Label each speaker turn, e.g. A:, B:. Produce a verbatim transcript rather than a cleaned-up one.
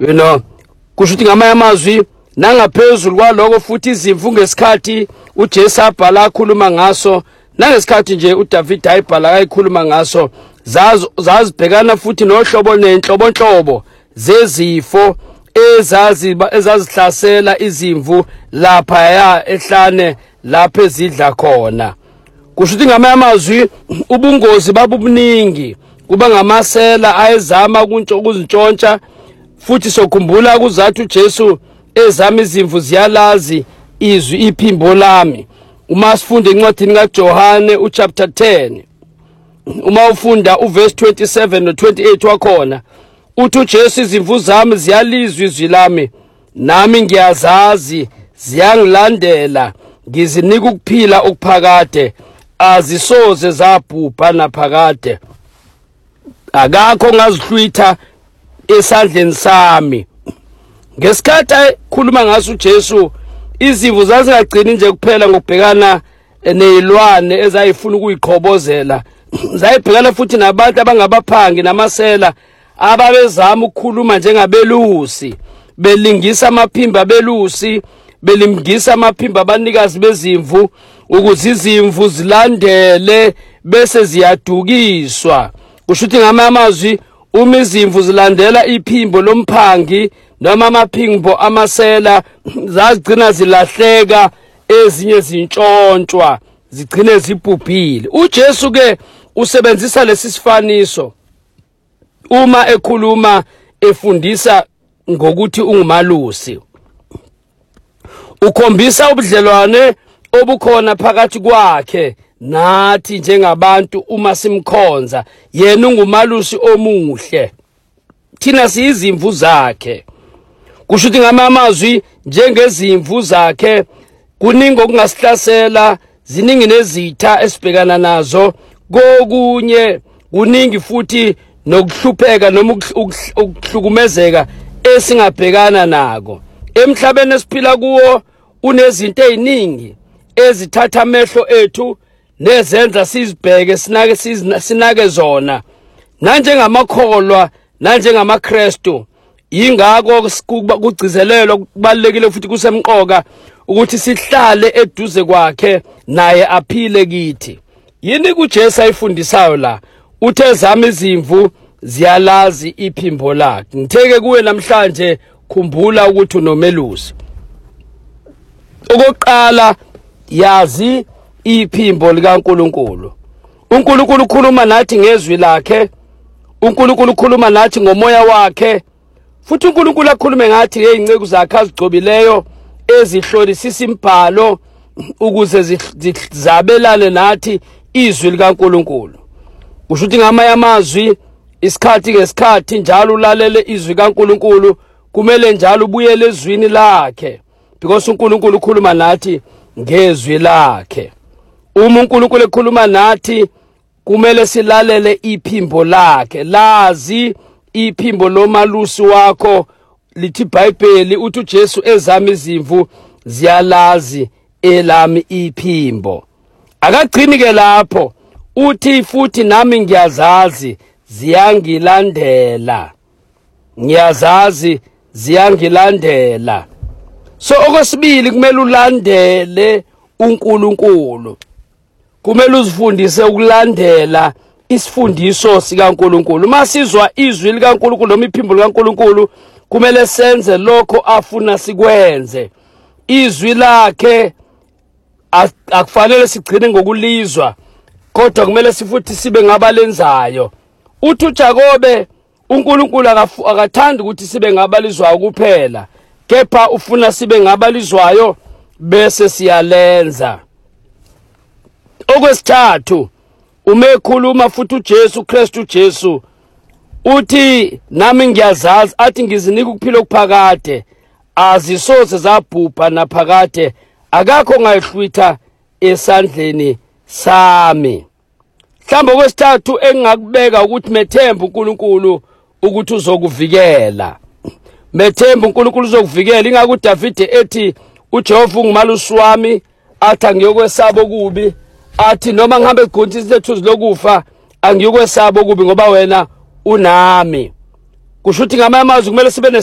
A: you know, kusho ukuthi ngamanye amazwi nangaphezulu kwaloko futhi izimvu ngesikhathi uJesu abhala akhuluma ngaso nangesikhathi nje uDavid ayibhala ayikhuluma ngaso zazibhekana futhi nohlobo nenhlobonhlobo zezifo ezazi ezazihlasela izimvu lapha ya ehlane lapha ezidla khona. Kusho ukuthi ngamanye amazwi ubungozi babubuningi kuba ngamasela ayezama ukuzintshontsha futhi sokhumbula kuzathi uJesu ezama izimvu ziyalazi izwi iphimbo lami. Uma sifunde incwadi kaJohane uchapter ten uma ufunda uverse twenty-seven no twenty-eight wakhona uthi uJesu izimvu zami ziyalizwa izwi lami nami ngiyazazi ziyangilandela ngizinika ukuphila okuphakade azisoze zabhubha naphakade akakho ngazihlwitha esandleni sami. Ngesikhathi ekhuluma ngaso uJesu izimvu zazingagcini nje kuphela ngokubhekana nezilwane ezayifuna ukuyiqhobozela zayibhekana futhi nabantu abangabaphangi namasela ababezama ukukhuluma njengabelusi belingisa amaphimbo abelusi belingisa amaphimbo abanikazi bezimvu ukuze izimvu zilandele bese ziyadukiswa. Kusho ukuthi ngamanye amazwi uma izimvu zilandela iphimbo lomphangi noma amaphimbo amasela zagcina zilahleka ezinye zintshontshwa zigcine zibhubhile. uJesu ke usebenzisa lesi sifaniso uma ekhuluma efundisa ngokuthi ungumalusi ukhombisa ubudlelwane obukhona phakathi kwakhe nathi njengabantu uma simkhonza yena ungumalusi omuhle thina siyizimvu zakhe. Kusho ukuthi ngamanye amazwi njengezimvu zakhe kuningi okungasihlasela ziningi nezitha esibhekana nazo kokunye kuningi futhi nokuhlupheka noma ukuhlukumezeka esingabhekana nako emhlabeni esiphila kuwo unezinto eziningi ezithatha amehlo ethu nezenza sizibheke sinake sinake zona nanjengamakholwa nanjengamaKristu. Yingakho kugcizelelwa kubalekile futhi kusemqoka ukuthi sihlale eduze kwakhe naye aphile kithi. Yini kuJesu ayifundisayo la uthe zama izimvu ziyalazi iphimbo lakhe. Ngitheke kuwe namhlanje khumbula ukuthi unomelusi. Okokuqala yazi iphimbo likaNkulunkulu. uNkulunkulu ukhuluma nathi ngezwi lakhe, uNkulunkulu ukhuluma nathi ngomoya wakhe, futhi uNkulunkulu akhulume ngathi ngeinceku zakhe azigcobileyo ezihlolisisa imbhalo ukuze zabelane nathi izwi likaNkulunkulu. Kusho ukuthi ngamanye amazwi isikhathi ngesikhathi njalo ulalele izwi kaNkulunkulu kumele njalo ubuyele ezwini lakhe because uNkulunkulu ukhuluma nathi ngezwi lakhe. Uma uNkulunkulu ekhuluma nathi kumele silalele iphimbo lakhe. Lazi iphimbo lomalusi wakho lithi iBhayibheli uthi uJesu ezama izimvu ziyalazi elami iphimbo. Akagcini ke lapho uthi futhi nami ngiyazazi ziyangilandela. Ngiyazazi ziyangilandela. So okwesibili kumele ulandele uNkulunkulu. Kumele uzifundise ukulandela isifundiso sikaNkulunkulu. Masizwa izwi likaNkulunkulu noma iphimbo likaNkulunkulu kumele senze lokho afuna sikwenze. Izwi lakhe akufanele sigcine ngokulizwa kodwa kumele sifuthi sibe ngabalenzayo. Uthi uJakobe uNkulunkulu akathandi ukuthi sibe ngabalizwayo kuphela kepha ufuna sibe ngabalizwayo bese siyalenza. Okwesithathu umekhuluma futhi uJesu Kristu Jesu uthi nami ngiyazazi athi ngizinika ukuphila okuphakade azisoze zabhubha naphakade akakho ngayihlwitha esandleni sami. Mhlawumbe okwesithathu engingakubeka ukuthi methemba uNkulunkulu ukuthi uzokuvikela. Methemba uNkulunkulu uzokuvikela. Ingakho uDavid ethi uJehova ungumalusi wami athi angiyokwesaba okubi athi noma ngihambe egcontshini lethuzi lokufa angiyokwesaba okubi ngoba wena unami. Kusho ukuthi ngamanye amazwi kumele sibe